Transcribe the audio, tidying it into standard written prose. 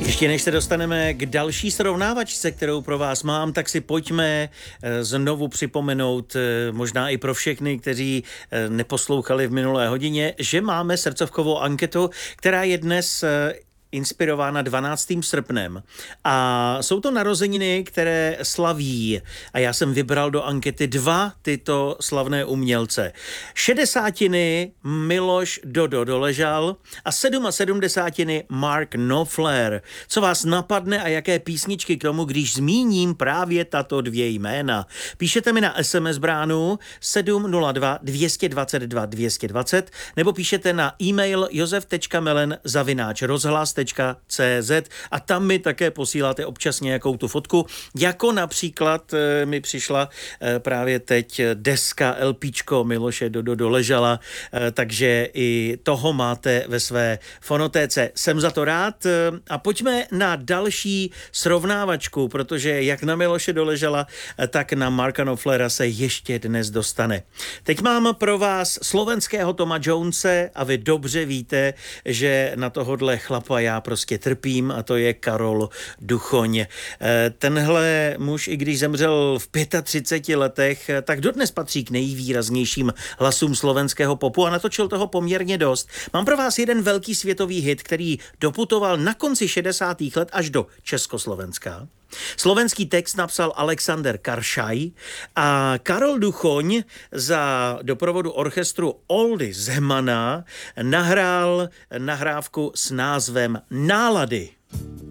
Ještě než se dostaneme k další srovnávačce, kterou pro vás mám, tak si pojďme znovu připomenout, možná i pro všechny, kteří neposlouchali v minulé hodině, že máme srdcovkovou anketu, která je dnes inspirována 12. srpnem. A jsou to narozeniny, které slaví. A já jsem vybral do ankety 2 tyto slavné umělce. 60 Miloš Dodo Doležal a 77 Mark Knopfler. Co vás napadne a jaké písničky k tomu, když zmíním právě tato 2 jména? Píšete mi na SMS bránu 702 222 220 nebo píšete na e-mail josef.melen@rozhlas.cz a tam mi také posíláte občas nějakou tu fotku, jako například mi přišla právě teď deska LPčko Miloše Dodo Doležala, takže i toho máte ve své fonotéce. Jsem za to rád a pojďme na další srovnávačku, protože jak na Miloše Doležala, tak na Marka Knopflera se ještě dnes dostane. Teď mám pro vás slovenského Toma Jonese a vy dobře víte, že na tohodle chlapa já prostě trpím a to je Karol Duchoň. Tenhle muž, i když zemřel v 35 letech, tak dodnes patří k nejvýraznějším hlasům slovenského popu a natočil toho poměrně dost. Mám pro vás jeden velký světový hit, který doputoval na konci 60. let až do Československa. Slovenský text napsal Alexander Karšaj a Karol Duchoň za doprovodu orchestru Oldy Zemana nahrál nahrávku s názvem Nálady.